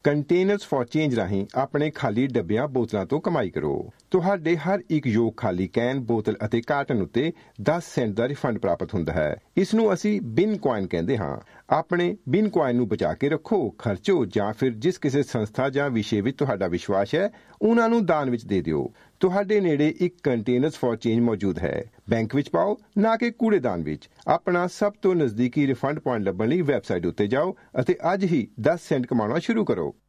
Containers for change ਰਾਹੀਂ ਆਪਣੇ ਖਾਲੀ ਡੱਬਿਆਂ ਬੋਤਲਾਂ ਤੋਂ ਕਮਾਈ ਕਰੋ। ਤੁਹਾਡੇ ਹਰ ਇੱਕ ਯੋਗ ਖਾਲੀ ਕੈਨ, ਬੋਤਲ ਅਤੇ ਕਾਰਟਨ ਉੱਤੇ 10 ਸੈਂਟ ਦਾ ਰਿਫੰਡ ਪ੍ਰਾਪਤ ਹੁੰਦਾ ਹੈ। ਇਸ ਨੂੰ ਅਸੀਂ ਬਿਨ ਕੁਆਇਨ ਕਹਿੰਦੇ ਹਾਂ। ਆਪਣੇ ਬਿਨ ਕੁਆਇਨ ਨੂੰ ਬਚਾ ਕੇ ਰੱਖੋ, ਖਰਚੋ ਜਾਂ ਫਿਰ ਜਿਸ ਕਿਸੇ ਸੰਸਥਾ ਜਾਂ ਵਿਸ਼ੇ ਵਿੱਚ ਤੁਹਾਡਾ ਵਿਸ਼ਵਾਸ ਹੈ ਉਹਨਾਂ ਨੂੰ ਦਾਨ ਵਿੱਚ ਦੇ ਦਿਓ। ਤੁਹਾਡੇ ਨੇੜੇ ਇੱਕ ਕੰਟੇਨਰਸ ਫॉर ਚੇਂਜ ਮੌਜੂਦ ਹੈ। ਬੈਂਕ ਵਿੱਚ ਪਾਓ, ਨਾ ਕਿ ਕੂੜੇਦਾਨ ਵਿੱਚ। ਆਪਣਾ ਸਭ ਤੋਂ ਨਜ਼ਦੀਕੀ ਰਿਫੰਡ ਪੁਆਇੰਟ ਲੱਭਣ ਲਈ ਵੈਬਸਾਈਟ ਉੱਤੇ ਜਾਓ ਅਤੇ ਅੱਜ ਹੀ 10 ਸੈਂਟ ਕਮਾਉਣਾ ਸ਼ੁਰੂ ਕਰੋ।